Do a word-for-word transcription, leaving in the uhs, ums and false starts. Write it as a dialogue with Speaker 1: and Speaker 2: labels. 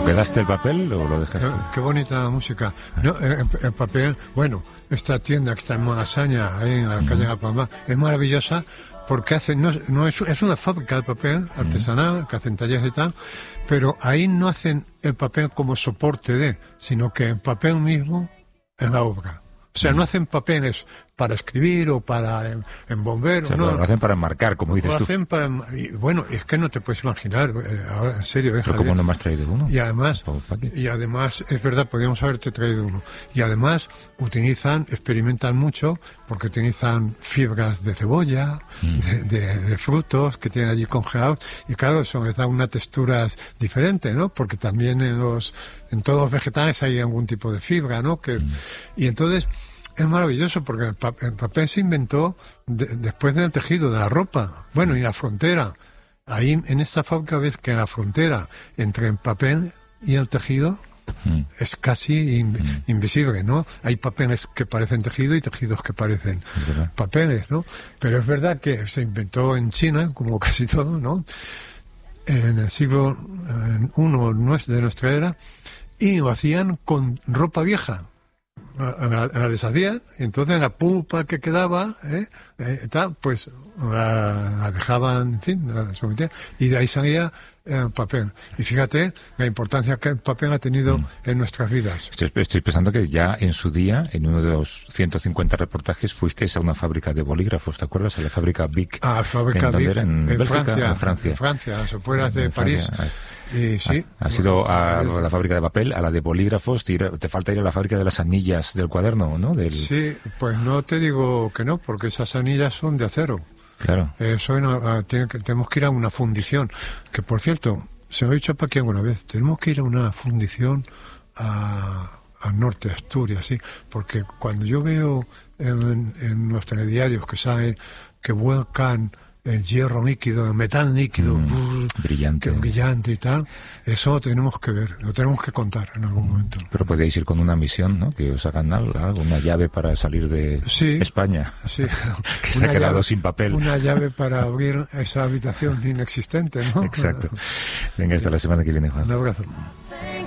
Speaker 1: ¿Quedaste el papel o lo dejaste?
Speaker 2: Qué, qué bonita música. No, el, el papel, bueno, esta tienda que está en Malasaña, ahí en la calle de La Palma, es maravillosa porque hacen, no, no es, es una fábrica de papel artesanal, que hacen talleres y tal, pero ahí no hacen el papel como soporte de, sino que el papel mismo es la obra. O sea, no hacen papeles para escribir o para embomber.
Speaker 1: O sea,
Speaker 2: no,
Speaker 1: lo hacen para enmarcar, como dices
Speaker 2: lo
Speaker 1: tú.
Speaker 2: hacen para, y, bueno, es que no te puedes imaginar, eh, ahora en serio. Eh,
Speaker 1: Pero ¿cómo no me has traído uno?
Speaker 2: Y además, y además, es verdad, podríamos haberte traído uno. Y además utilizan, experimentan mucho, porque utilizan fibras de cebolla, mm. de, de, de frutos que tienen allí congelados, y claro, eso les da una textura diferente, ¿no? Porque también en los, en todos los vegetales hay algún tipo de fibra, ¿no? Que, mm. Y entonces, es maravilloso porque el, pa- el papel se inventó de, después del tejido, de la ropa. Bueno, y la frontera. Ahí en esta fábrica ves que la frontera entre el papel y el tejido mm. es casi in, mm. invisible, ¿no? Hay papeles que parecen tejido y tejidos que parecen papeles, ¿no? Pero es verdad que se inventó en China, como casi todo, ¿no? En el siglo I de nuestra era, y lo hacían con ropa vieja. La, la deshacían, y entonces la pulpa que quedaba, ¿eh? Eh, tal, pues la, la dejaban, en fin, la sometían, y de ahí salía el papel. Y fíjate la importancia que el papel ha tenido mm. en nuestras vidas.
Speaker 1: Estoy, estoy pensando que ya en su día, en uno de los ciento cincuenta reportajes, fuisteis a una fábrica de bolígrafos, ¿te acuerdas? A la fábrica Bic.
Speaker 2: A la fábrica
Speaker 1: ¿En,
Speaker 2: Bic,
Speaker 1: en,
Speaker 2: en
Speaker 1: Bélgica,
Speaker 2: Francia,
Speaker 1: en Francia.
Speaker 2: En Francia, a las afueras de
Speaker 1: en
Speaker 2: París.
Speaker 1: Francia.
Speaker 2: Y sí,
Speaker 1: ha, ha sido a, a la fábrica de papel, a la de bolígrafos, te, ir, te falta ir a la fábrica de las anillas del cuaderno, ¿no? Del...
Speaker 2: Sí, pues no te digo que no, porque esas anillas son de acero.
Speaker 1: Claro.
Speaker 2: Eso no, tiene que, tenemos que ir a una fundición, que por cierto, se me ha dicho para aquí alguna vez, tenemos que ir a una fundición a, al norte de Asturias, sí, porque cuando yo veo en, en los telediarios que salen, que vuelcan el hierro líquido, el metal líquido,
Speaker 1: mm, uh, brillante.
Speaker 2: Que brillante y tal, eso lo tenemos que ver, lo tenemos que contar en algún momento.
Speaker 1: Pero podéis ir con una misión, ¿no? Que os hagan algo, algo una llave para salir de
Speaker 2: sí,
Speaker 1: España,
Speaker 2: sí.
Speaker 1: que se ha quedado
Speaker 2: llave,
Speaker 1: sin papel.
Speaker 2: Una llave para abrir esa habitación inexistente, ¿no?
Speaker 1: Exacto. Venga, hasta la semana que viene, Juan.
Speaker 2: Un abrazo.